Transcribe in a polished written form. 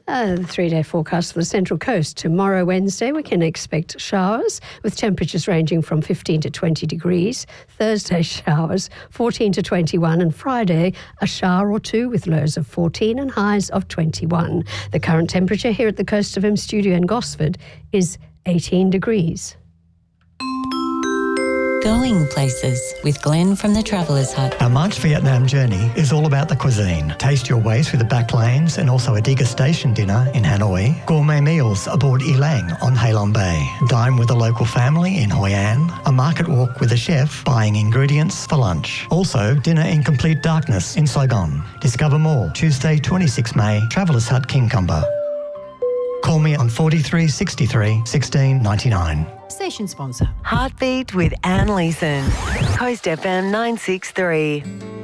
The 3-day forecast for the Central Coast. Tomorrow, Wednesday, we can expect showers with temperatures ranging from 15 to 20 degrees. Thursday, showers 14 to 21, and Friday, a shower or two with lows of 14 and highs of 21. The current temperature here at the Coast of M Studio in Gosford is 18 degrees. Going places with Glenn from the Travellers Hut. Our March Vietnam journey is all about the cuisine. Taste your way through the back lanes and also a degustation dinner in Hanoi. Gourmet meals aboard Elang on Halong Bay. Dine with a local family in Hoi An. A market walk with a chef buying ingredients for lunch. Also, dinner in complete darkness in Saigon. Discover more Tuesday, 26 May, Travellers Hut, Kincumber. Call me on 43 63 16 99. Station sponsor. Heartbeat with Anne Leeson. Coast FM 963.